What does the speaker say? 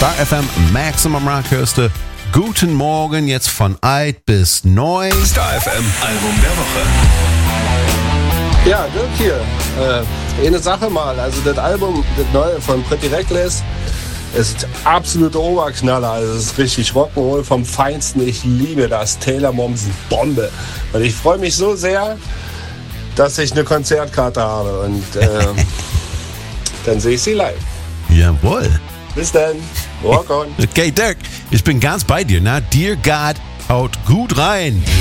Star FM Maximum Rock hörst du. Guten Morgen, jetzt von alt bis neu. Star FM Album der Woche. Ja, Dirk hier. Eine Sache mal, also das Album, das neue von Pretty Reckless, ist absolute Oberknaller. Also es ist richtig Rock'n'Roll vom Feinsten. Ich liebe das. Taylor Momsen, Bombe. Und ich freue mich so sehr, dass ich eine Konzertkarte habe. Und dann sehe ich sie live. Jawohl. Bis dann. Rock on. Okay, Dirk, ich bin ganz bei dir. Na, Dear God, haut gut rein.